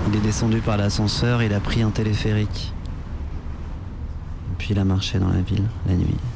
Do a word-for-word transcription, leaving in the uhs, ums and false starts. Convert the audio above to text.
Il est descendu par l'ascenseur, il a pris un téléphérique. Et puis il a marché dans la ville, la nuit.